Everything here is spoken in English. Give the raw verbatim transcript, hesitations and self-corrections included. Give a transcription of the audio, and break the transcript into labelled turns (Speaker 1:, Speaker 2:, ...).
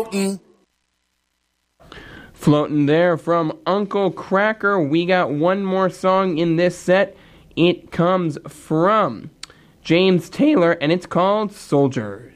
Speaker 1: Floating there from Uncle Cracker. We got one more song in this set. It comes from James Taylor, and it's called Soldiers.